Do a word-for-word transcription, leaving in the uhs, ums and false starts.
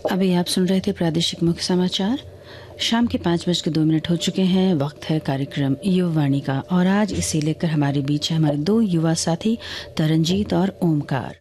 अभी आप सुन रहे थे प्रादेशिक मुख्य समाचार। शाम के पाँच बज के दो मिनट हो चुके हैं। वक्त है कार्यक्रम युवावाणी का और आज इसे लेकर हमारे बीच है हमारे दो युवा साथी तरनजीत और ओमकार।